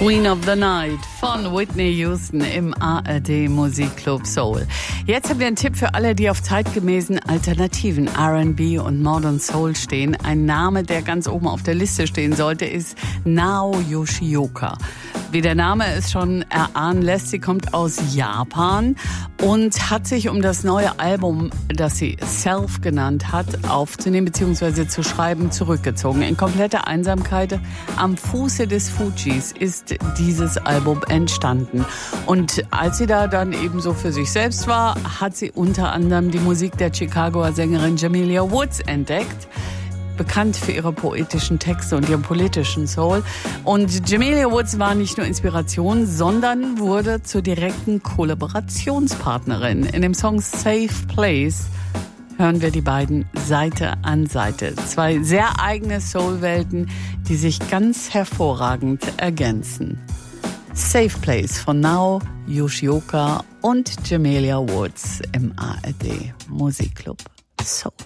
Queen of the Night von Whitney Houston im ARD Musikclub Soul. Jetzt haben wir einen Tipp für alle, die auf zeitgemäßen alternativen R&B und Modern Soul stehen. Ein Name, der ganz oben auf der Liste stehen sollte, ist Nao Yoshioka. Wie der Name es schon erahnen lässt, sie kommt aus Japan und hat sich, um das neue Album, das sie Self genannt hat, aufzunehmen bzw. zu schreiben, zurückgezogen. In kompletter Einsamkeit am Fuße des Fujis ist dieses Album entstanden. Und als sie da dann eben so für sich selbst war, hat sie unter anderem die Musik der Chicagoer Sängerin Jamelia Woods entdeckt. Bekannt für ihre poetischen Texte und ihren politischen Soul. Und Jamelia Woods war nicht nur Inspiration, sondern wurde zur direkten Kollaborationspartnerin. In dem Song Safe Place hören wir die beiden Seite an Seite. Zwei sehr eigene Soul-Welten, die sich ganz hervorragend ergänzen. Safe Place von Nao Yoshioka und Jamelia Woods im ARD Musikclub Soul.